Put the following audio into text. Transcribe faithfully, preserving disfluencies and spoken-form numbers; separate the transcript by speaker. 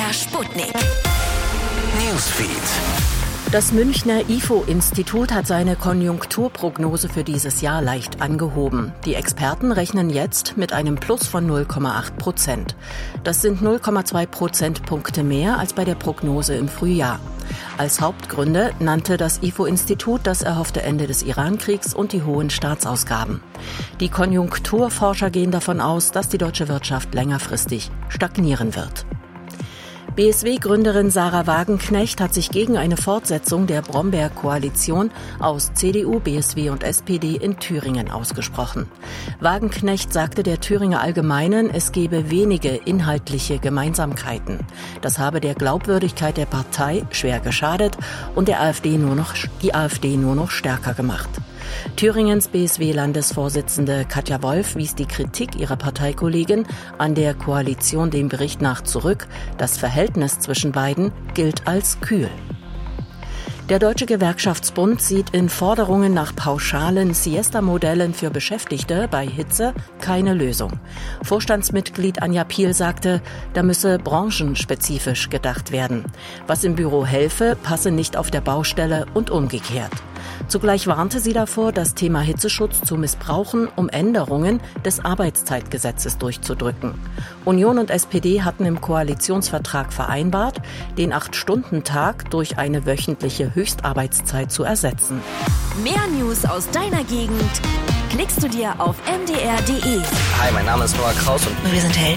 Speaker 1: R Sputnik.
Speaker 2: Newsfeed.
Speaker 3: Das Münchner I F O-Institut hat seine Konjunkturprognose für dieses Jahr leicht angehoben. Die Experten rechnen jetzt mit einem Plus von null Komma acht Prozent. Das sind null Komma zwei Prozentpunkte mehr als bei der Prognose im Frühjahr. Als Hauptgründe nannte das I F O-Institut das erhoffte Ende des Iran-Kriegs und die hohen Staatsausgaben. Die Konjunkturforscher gehen davon aus, dass die deutsche Wirtschaft längerfristig stagnieren wird. B S W-Gründerin Sahra Wagenknecht hat sich gegen eine Fortsetzung der Bromberg-Koalition aus C D U, B S W und S P D in Thüringen ausgesprochen. Wagenknecht sagte der Thüringer Allgemeinen, es gebe wenige inhaltliche Gemeinsamkeiten. Das habe der Glaubwürdigkeit der Partei schwer geschadet und der AfD nur noch, die AfD nur noch stärker gemacht. Thüringens B S W-Landesvorsitzende Katja Wolf wies die Kritik ihrer Parteikollegin an der Koalition dem Bericht nach zurück. Das Verhältnis zwischen beiden gilt als kühl. Der Deutsche Gewerkschaftsbund sieht in Forderungen nach pauschalen Siesta-Modellen für Beschäftigte bei Hitze keine Lösung. Vorstandsmitglied Anja Piel sagte, da müsse branchenspezifisch gedacht werden. Was im Büro helfe, passe nicht auf der Baustelle und umgekehrt. Zugleich warnte sie davor, das Thema Hitzeschutz zu missbrauchen, um Änderungen des Arbeitszeitgesetzes durchzudrücken. Union und S P D hatten im Koalitionsvertrag vereinbart, den acht-Stunden-Tag durch eine wöchentliche Höchstarbeitszeit zu ersetzen.
Speaker 1: Mehr News aus deiner Gegend klickst du dir auf m d r punkt d e.
Speaker 2: Hi, mein Name ist Noah Kraus und
Speaker 1: wir sind Helden.